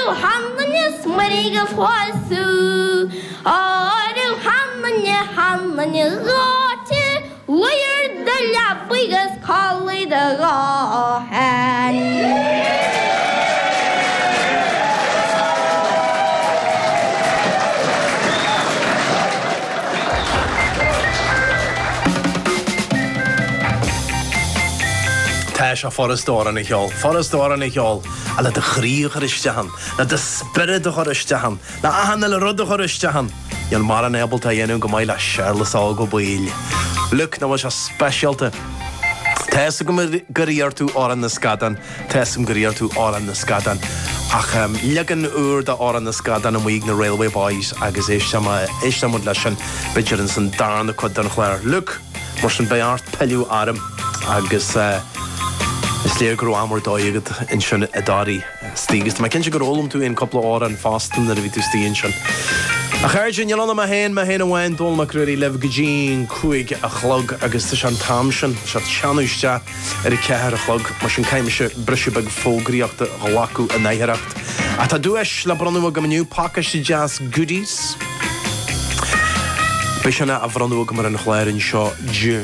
Hannes Mariga Fosu Adu Hannes Rote Lawyer the Labigas Collie the Gahan Tash a Forrestóran I cheol, a le de chríoch istehan, na de spirit a istehan, na ahan le rud a istehan. Yal mar an ebal ta yennu go mai la Charles all go bail. Look, na was a specialty. Tessim guriar tú oran na skadan, tessim guriar tú oran na skadan. Ach ligan da oran na skadan am weig na railway boys agus ishtamud lashan bidgerin san darna cod dan chlar. Look, morsin bayart pelu aram agus is leer gro amor doigad in sin adari stígist. Ma kense go rolum tú in couple oran fastan na vi tú stíin sin. A chairjin yalona ma hen a wain dol ma cruri lev gajin cuig a chlog agus ta shan tamshin shat shanushta a cehar a chlog mar sin caiimiise brisio bag fógriacht a ghlacu a naiharacht. A ta duesh la bronu a gamaniu package jazz goodies. Bishana a bronu a gamar an chlairin seo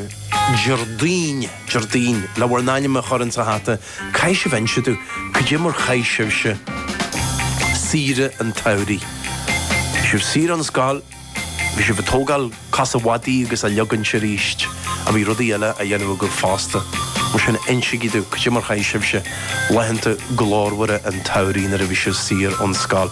Jardine la war naine me chorin sa hata caiise vense tú cajimor caiise se sire an tauri. Sir sir an skal, vi sir betógal casawadi agus a legan siríist a mi rudi eile a dhéanamh go fásta. Mar sin einsigidú cajimor caiise se lehanta glórware an tauri na a vi sir sir an skal.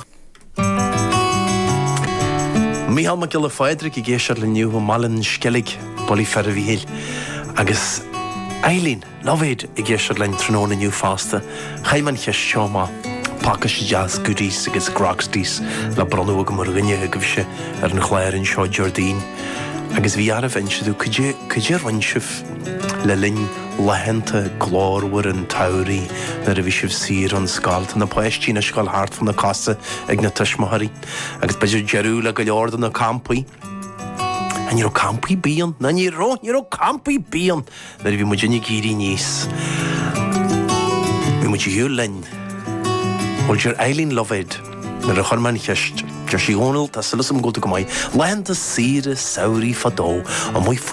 Míhal ma gile Fáidric I géisiar le nniu malin skellig boli fervihil agus Eileen Loveid I géisiar lein tróna nniu fásta chaiman cheis seoma package jazz goodies agus grogsties la bronu go mar rinne a gobse an chléirin seo Jardine agus bhí ar a vense tú cujé rinsif le lin lehenta glórwar an tauri na a bhí sih sir an scalt na poistína scal hart fan na casa ag na tuismahari agus beidir jeú le go leordan na campi a ní campi bíon na ní campi bíon na bhí mu dinne gíri níos bhí mu hiú lin bhil sir Eileen Loveid na a chorman cheist gur sí ónal tá silas am go mai lehenta sire saorí fadó a mu